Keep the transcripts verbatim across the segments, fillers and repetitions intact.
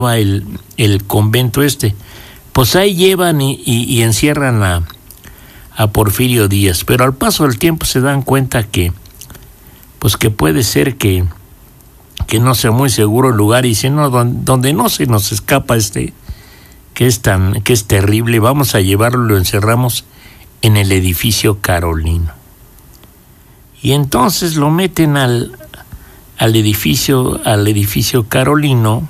el, el convento este. Pues ahí llevan y, y, y encierran a, a Porfirio Díaz, pero al paso del tiempo se dan cuenta que pues que puede ser que, que no sea muy seguro el lugar, y dicen, no, donde, donde no se nos escapa este, que es tan, que es terrible, vamos a llevarlo, lo encerramos en el edificio Carolino. Y entonces lo meten al, al edificio, al edificio Carolino,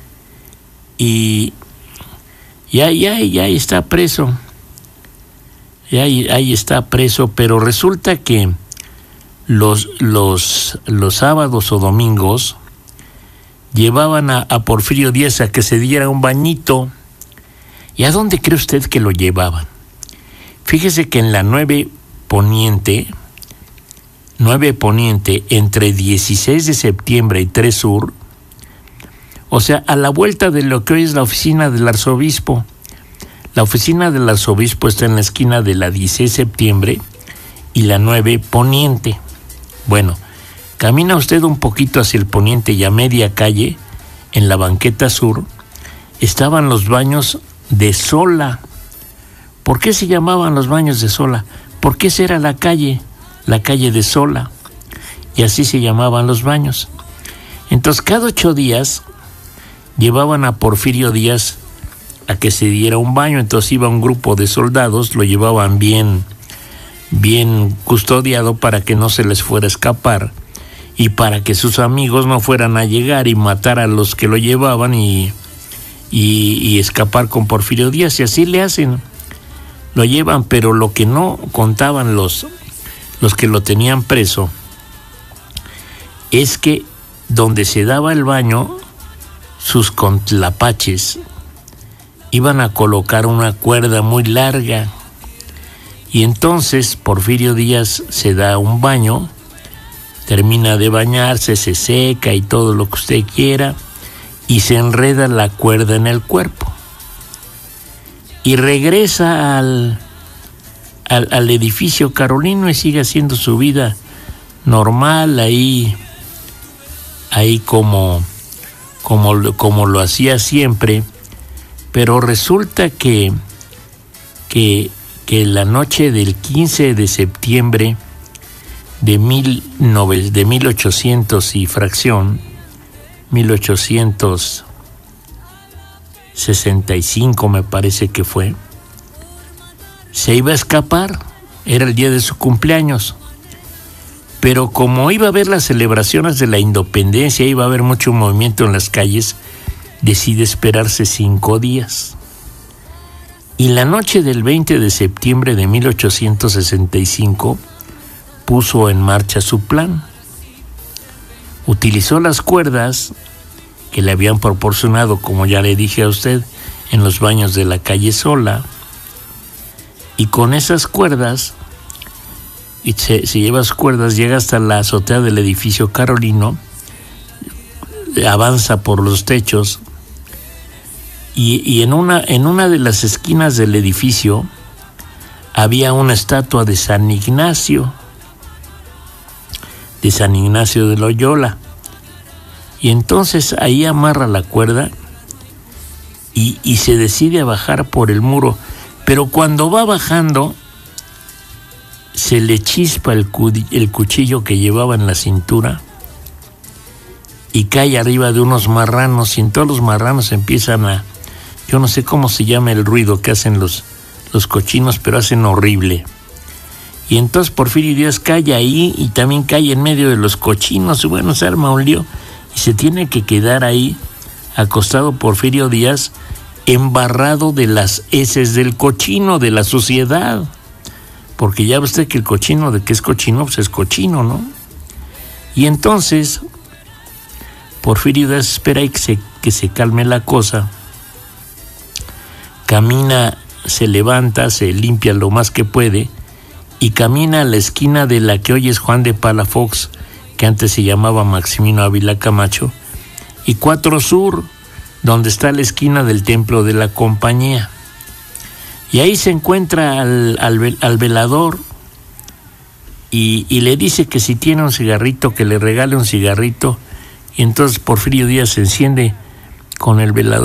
y ya, ya, ya está preso. Ya ahí, ahí está preso, pero resulta que los, los, los sábados o domingos llevaban a, a Porfirio Díaz a que se diera un bañito. ¿Y a dónde cree usted que lo llevaban? Fíjese que en la nueve Poniente, nueve Poniente, entre dieciséis de septiembre y tres Sur, o sea, a la vuelta de lo que hoy es la oficina del arzobispo. La oficina del arzobispo está en la esquina de la dieciséis de septiembre y la nueve Poniente. Bueno, camina usted un poquito hacia el poniente y a media calle, en la banqueta sur, estaban los baños de Sola. ¿Por qué se llamaban los baños de Sola? Porque esa era la calle, la calle de Sola, y así se llamaban los baños. Entonces, cada ocho días llevaban a Porfirio Díaz a que se diera un baño. Entonces iba un grupo de soldados, lo llevaban bien, bien custodiado para que no se les fuera a escapar y para que sus amigos no fueran a llegar y matar a los que lo llevaban y, y, y escapar con Porfirio Díaz. Y así le hacen, lo llevan, pero lo que no contaban los, los que lo tenían preso es que donde se daba el baño, sus contlapaches iban a colocar una cuerda muy larga, y entonces Porfirio Díaz se da un baño, termina de bañarse, se seca y todo lo que usted quiera, y se enreda la cuerda en el cuerpo y regresa al, al, al edificio Carolino y sigue haciendo su vida normal ahí, ahí como, como, como lo hacía siempre. Pero resulta que, que, que la noche del quince de septiembre de, mil, de mil ochocientos y fracción, mil ochocientos sesenta y cinco me parece que fue, se iba a escapar, era el día de su cumpleaños, pero como iba a haber las celebraciones de la independencia, iba a haber mucho movimiento en las calles, decide esperarse cinco días. Y la noche del veinte de septiembre de mil ochocientos sesenta y cinco puso en marcha su plan. Utilizó las cuerdas que le habían proporcionado, como ya le dije a usted, en los baños de la calle Sola, y con esas cuerdas, y se, se lleva las cuerdas, llega hasta la azotea del edificio Carolino, avanza por los techos, y, y en una, en una de las esquinas del edificio había una estatua de San Ignacio, de San Ignacio de Loyola, y entonces ahí amarra la cuerda y, y se decide a bajar por el muro, pero cuando va bajando se le chispa el, el cuchillo que llevaba en la cintura y cae arriba de unos marranos, y en todos los marranos empiezan a, yo no sé cómo se llama el ruido que hacen los, los cochinos, pero hacen horrible. Y entonces Porfirio Díaz cae ahí y también cae en medio de los cochinos, y bueno, se arma un lío y se tiene que quedar ahí acostado Porfirio Díaz, embarrado de las heces del cochino, de la suciedad, porque ya ve usted que el cochino, de que es cochino, pues es cochino, ¿no? Y entonces Porfirio Díaz espera y que se, que se calme la cosa, camina, se levanta, se limpia lo más que puede y camina a la esquina de la que hoy es Juan de Palafox, que antes se llamaba Maximino Ávila Camacho, y cuatro Sur, donde está la esquina del Templo de la Compañía. Y ahí se encuentra al, al, al velador y, y le dice que si tiene un cigarrito, que le regale un cigarrito. Y entonces Porfirio Díaz se enciende con el velador